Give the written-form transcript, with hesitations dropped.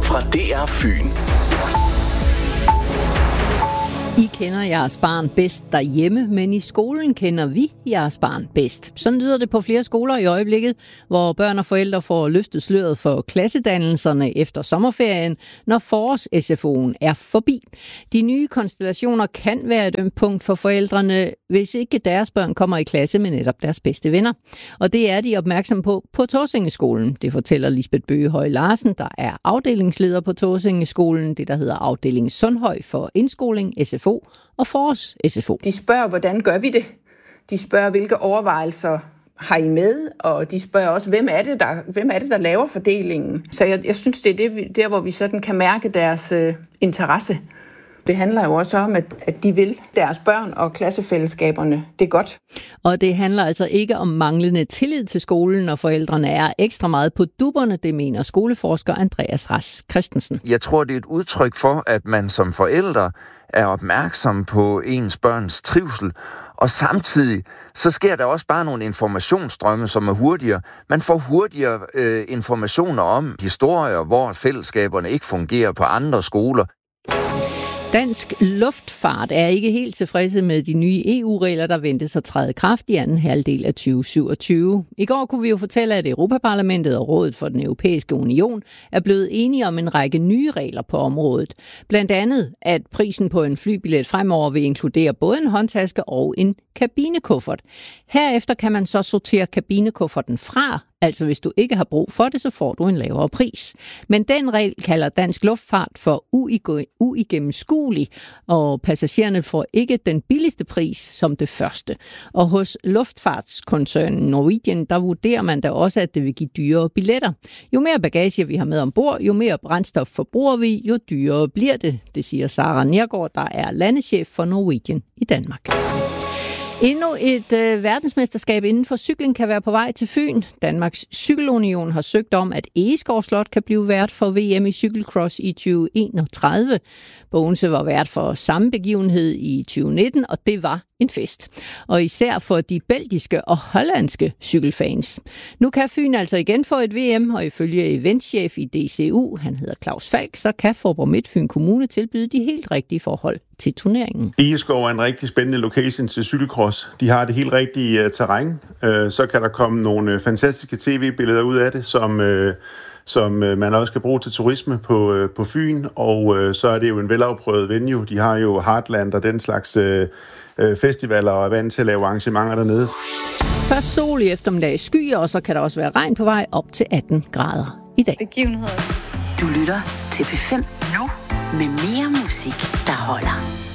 fra DR Fyn. I kender jeres barn bedst derhjemme, men i skolen kender vi jeres barn bedst. Sådan lyder det på flere skoler i øjeblikket, hvor børn og forældre får løftet sløret for klassedannelserne efter sommerferien, når forårs-SFO'en er forbi. De nye konstellationer kan være et ømt punkt for forældrene, hvis ikke deres børn kommer i klasse med netop deres bedste venner. Og det er de opmærksom på Tåsingeskolen. Det fortæller Lisbeth Bøgehøj Larsen, der er afdelingsleder på Tåsingeskolen, det der hedder afdeling Sundhøj for indskoling, SFO og forårs-SFO. De spørger, hvordan gør vi det? De spørger, hvilke overvejelser har I med? Og de spørger også, hvem er det, der laver fordelingen? Så jeg synes, det er der, hvor vi sådan kan mærke deres interesse. Det handler jo også om, at de vil deres børn og klassefællesskaberne det godt. Og det handler altså ikke om manglende tillid til skolen, når forældrene er ekstra meget på dupperne, det mener skoleforsker Andreas Rask Christensen. Jeg tror, det er et udtryk for, at man som forældre er opmærksom på ens børns trivsel, og samtidig så sker der også bare nogle informationsstrømme, som er hurtigere. Man får hurtigere informationer om historier, hvor fællesskaberne ikke fungerer på andre skoler. Dansk Luftfart er ikke helt tilfredse med de nye EU-regler, der ventes at træde i kraft i anden halvdel af 2027. I går kunne vi jo fortælle, at Europaparlamentet og Rådet for den Europæiske Union er blevet enige om en række nye regler på området. Blandt andet, at prisen på en flybillet fremover vil inkludere både en håndtaske og en kabinekuffert. Herefter kan man så sortere kabinekufferten fra. Altså hvis du ikke har brug for det, så får du en lavere pris. Men den regel kalder Dansk Luftfart for uigennemskuelig, og passagererne får ikke den billigste pris som det første. Og hos luftfartskoncernen Norwegian, der vurderer man da også, at det vil give dyrere billetter. Jo mere bagage vi har med ombord, jo mere brændstof forbruger vi, jo dyrere bliver det. Det siger Sara Nergård, der er landeschef for Norwegian i Danmark. Endnu et verdensmesterskab inden for cykling kan være på vej til Fyn. Danmarks Cykelunion har søgt om, at Egeskov Slot kan blive vært for VM i cykelcross i 2031. Bogense var vært for samme begivenhed i 2019, og det var en fest. Og især for de belgiske og hollandske cykelfans. Nu kan Fyn altså igen få et VM, og ifølge eventchef i DCU, han hedder Claus Falk, så kan Faaborg Midtfyn Kommune tilbyde de helt rigtige forhold til turneringen. Egeskov er en rigtig spændende location til cykelcross. De har det helt rigtige terræn. Så kan der komme nogle fantastiske tv-billeder ud af det, som man også kan bruge til turisme på Fyn. Og så er det jo en velafprøvet venue. De har jo Heartland og den slags festivaler og er vant til at lave arrangementer dernede. Først sol i eftermiddag, skyer, og så kan der også være regn på vej op til 18 grader i dag. Du lytter til P5 nu med mere musik, der holder.